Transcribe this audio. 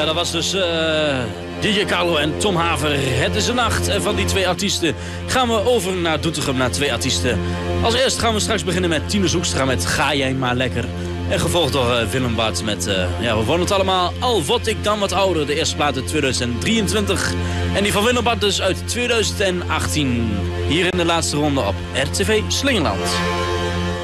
dat was dus DJ Carlo en Tom Haver. Het is de nacht en van die twee artiesten gaan we over naar Doetinchem, naar twee artiesten. Als eerst gaan we straks beginnen met Tine Zoekstra met Ga jij maar lekker. En gevolgd door Willem Bart met we wonen het allemaal, al word ik dan wat ouder. De eerste plaat uit 2023 en die van Willem Bart dus uit 2018. Hier in de laatste ronde op RTV Slingerland.